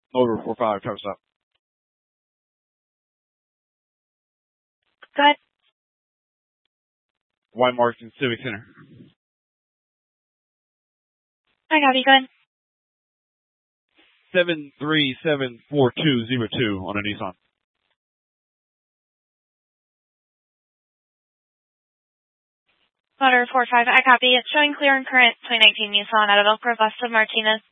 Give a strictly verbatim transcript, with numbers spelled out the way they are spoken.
Motor four five, traffic stop. Go ahead. Y Market Civic Center. I got you. Go ahead. seven three seven four two zero two on a Nissan. Motor four five, I copy. It's showing clear and current twenty nineteen Nissan out of Elk Grove west of Martinez.